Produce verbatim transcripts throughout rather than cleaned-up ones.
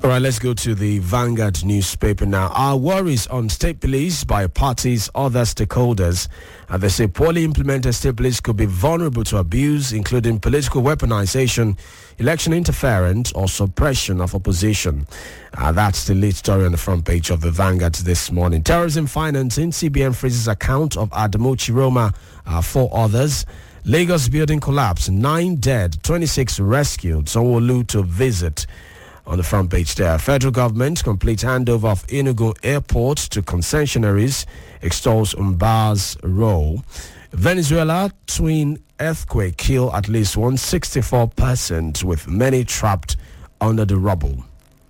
All right, let's go to the Vanguard newspaper now. Our worries on state police by parties, other stakeholders. Uh, they say poorly implemented state police could be vulnerable to abuse, including political weaponization, election interference, or suppression of opposition. Uh, that's the lead story on the front page of the Vanguard this morning. Terrorism financing, C B N freezes account of Adamu Chiroma, uh, four others. Lagos building collapse, nine dead, twenty-six rescued. Sanwo-Olu to visit. On the front page there, federal government complete handover of Enugu Airport to concessionaries, extols Mba's role. Venezuela twin earthquake kill at least one hundred sixty-four persons, with many trapped under the rubble.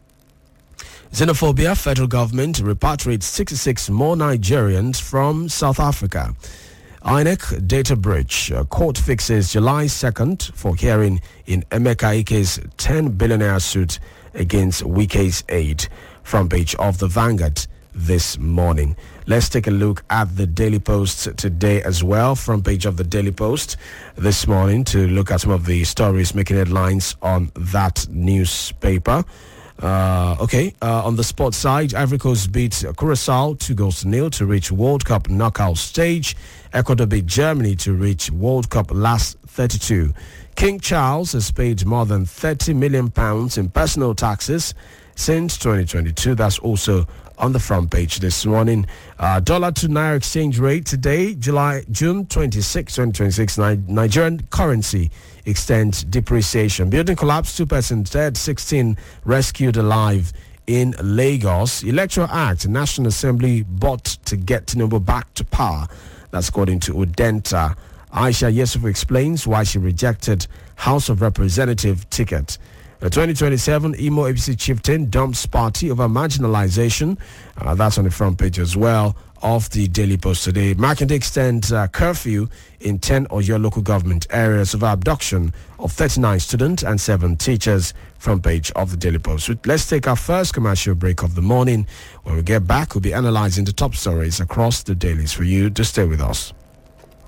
Xenophobia, federal government repatriates sixty-six more Nigerians from South Africa. I N E C data breach, uh, court fixes July second for hearing in Emeka Ike's ten billion naira suit against Wike's aid. Front page of the Vanguard this morning. Let's take a look at the Daily Post today as well. Front page of the Daily Post this morning to look at some of the stories making headlines on that newspaper. Uh, okay, uh, on the sports side, Ivory Coast beat Curacao two goals to nil to reach World Cup knockout stage. Ecuador beat Germany to reach World Cup last thirty-two. King Charles has paid more than thirty million pounds in personal taxes since twenty twenty-two. That's also on the front page this morning. Uh, dollar to Naira exchange rate today, July June twenty-sixth, twenty twenty-six. Ni- Nigerian currency extends depreciation. Building collapse, two persons dead, sixteen rescued alive in Lagos. Electoral Act, National Assembly bought to get Tinubu back to power. That's according to Udenta. Aisha Yusuf explains why she rejected House of Representative ticket. The twenty twenty-seven Imo A P C chieftain dumps party over marginalization. Uh, that's on the front page as well of the Daily Post today. Makinde extends uh, curfew in ten Oyo local government areas over abduction of thirty-nine students and seven teachers. Front page of the Daily Post. Let's take our first commercial break of the morning. When we get back, we'll be analyzing the top stories across the dailies for you. Just stay with us.